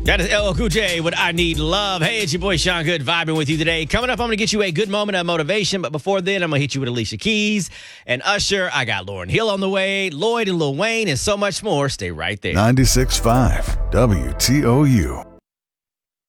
That is LL Cool J with I Need Love. Hey, it's your boy Sean Good vibing with you today. Coming up, I'm going to get you a good moment of motivation. But before then, I'm going to hit you with Alicia Keys and Usher. I got Lauryn Hill on the way, Lloyd and Lil Wayne, and so much more. Stay right there. 96.5 WTOU.